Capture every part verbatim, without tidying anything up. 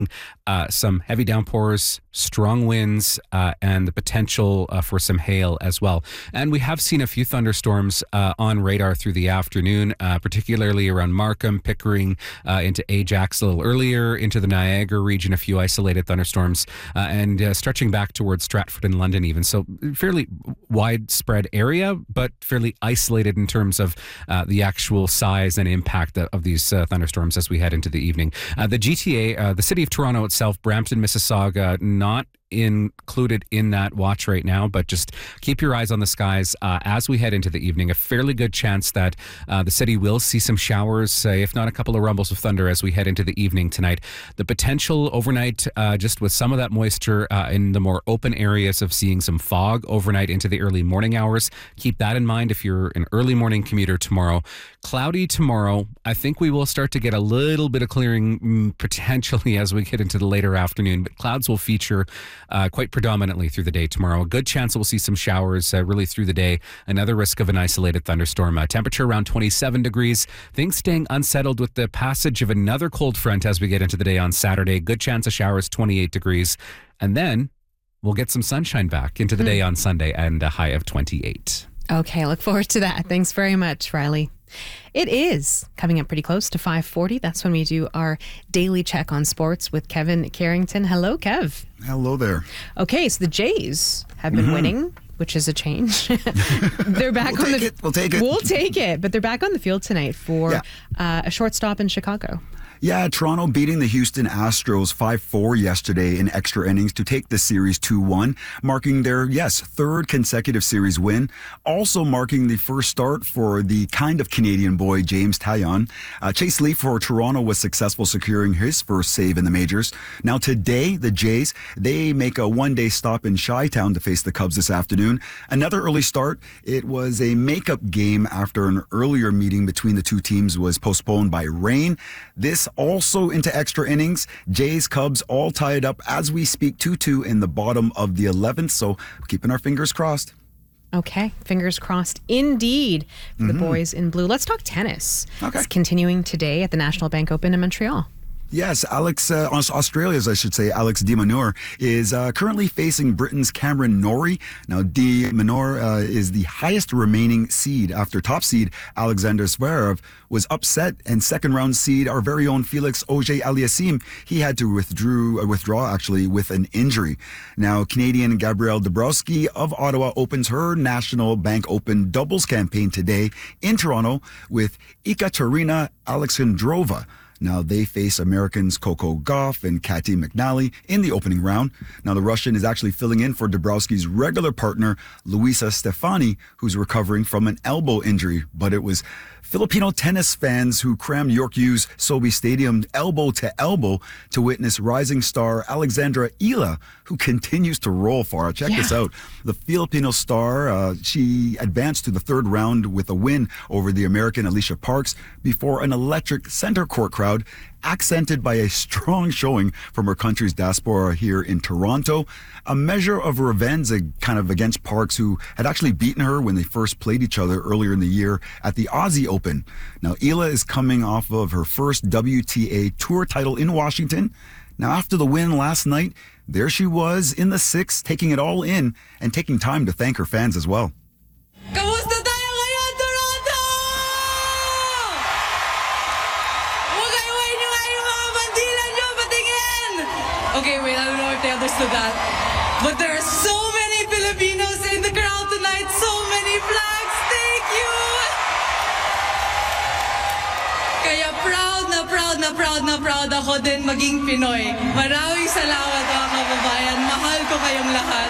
Uh, some heavy downpours, strong winds, uh, and the potential uh, for some hail as well. And we have seen a few thunderstorms uh, on radar through the afternoon, uh, particularly around Markham, Pickering, uh, into Ajax a little earlier, into the Niagara region, a few isolated thunderstorms, uh, and uh, stretching back towards Stratford and London even. So fairly widespread area, but fairly isolated in terms of uh, the actual size and impact of, of these uh, thunderstorms as we head into the evening. Uh, the G T A, uh, the city of Toronto itself, Brampton, Mississauga, not included in that watch right now, but just keep your eyes on the skies uh, as we head into the evening. A fairly good chance that uh, the city will see some showers, uh, if not a couple of rumbles of thunder as we head into the evening tonight. The potential overnight, uh, just with some of that moisture uh, in the more open areas of seeing some fog overnight into the early morning hours. Keep that in mind if you're an early morning commuter tomorrow. Cloudy tomorrow. I think we will start to get a little bit of clearing mm, potentially as we get into the later afternoon, but clouds will feature Uh, quite predominantly through the day tomorrow. A good chance we'll see some showers uh, really through the day. Another risk of an isolated thunderstorm. Uh, temperature around twenty-seven degrees. Things staying unsettled with the passage of another cold front as we get into the day on Saturday. Good chance of showers, twenty-eight degrees. And then we'll get some sunshine back into the day on Sunday and a high of twenty-eight. Okay, look forward to that. Thanks very much, Riley. It is coming up pretty close to five forty. That's when we do our daily check on sports with Kevin Carrington. Hello, Kev. Hello there. Okay, so the Jays have been mm-hmm. winning, which is a change. They're back we'll on take the. It. We'll take it. We'll take it. But they're back on the field tonight for yeah. uh, a short stop in Chicago. Yeah, Toronto beating the Houston Astros five four yesterday in extra innings to take the series two one, marking their, yes, third consecutive series win. Also marking the first start for the kind of Canadian boy, James Taillon. Uh, Chase Lee for Toronto was successful securing his first save in the majors. Now today, the Jays, they make a one-day stop in Chi-Town to face the Cubs this afternoon. Another early start. It was a makeup game after an earlier meeting between the two teams was postponed by rain. This also into extra innings. Jays, Cubs all tied up as we speak two two in the bottom of the eleventh. So keeping our fingers crossed. Okay, fingers crossed indeed for mm-hmm. the boys in blue. Let's talk tennis. Okay. It's continuing today at the National Bank Open in Montreal. Yes, Alex, uh, Australia's, I should say, Alex de Minaur is uh, currently facing Britain's Cameron Norrie. Now, de Minaur uh, is the highest remaining seed after top seed Alexander Zverev was upset, and second round seed our very own Felix Auger-Aliassime, he had to withdrew, uh, withdraw actually with an injury. Now, Canadian Gabrielle Dabrowski of Ottawa opens her National Bank Open doubles campaign today in Toronto with Ekaterina Alexandrova. Now, they face Americans Coco Gauff and Caty McNally in the opening round. Now, the Russian is actually filling in for Dabrowski's regular partner, Luisa Stefani, who's recovering from an elbow injury. But it was Filipino tennis fans who crammed York U's Sobe Stadium elbow to elbow to witness rising star Alexandra Ila, who continues to roll far. Check yeah. this out. The Filipino star, uh, she advanced to the third round with a win over the American Alicia Parks before an electric center court crowd, accented by a strong showing from her country's diaspora here in Toronto. A measure of revenge uh, kind of against Parks, who had actually beaten her when they first played each other earlier in the year at the Aussie Open. Now, Ila is coming off of her first W T A Tour title in Washington. Now, after the win last night, there she was in the sixth, taking it all in and taking time to thank her fans as well. Kamusta tayo ngayon, Toronto? Huwag-iwain nyo nga yung mga bandila nyo, patingin! Okay, wait, I don't know if they understood that. But there are so many Filipinos in the crowd tonight, so many flags, thank you! Kaya proud na proud na proud na proud ako din maging Pinoy. Maraming salamat mga kababayan. Mahal ko kayong lahat.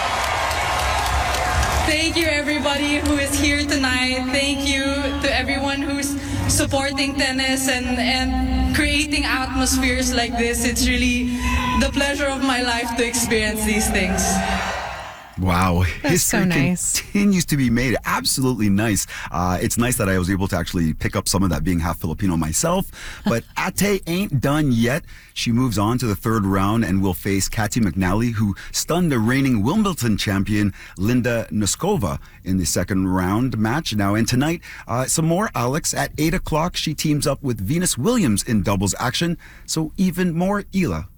Thank you everybody who is here tonight. Thank you to everyone who's supporting tennis and, and creating atmospheres like this. It's really the pleasure of my life to experience these things. Wow. That's History so nice. continues to be made. Absolutely nice. Uh, it's nice that I was able to actually pick up some of that, being half Filipino myself. But Ate ain't done yet. She moves on to the third round and will face Caty McNally, who stunned the reigning Wimbledon champion Linda Noskova in the second round match. Now, and tonight, uh, some more Alex. At eight o'clock, she teams up with Venus Williams in doubles action. So even more Ila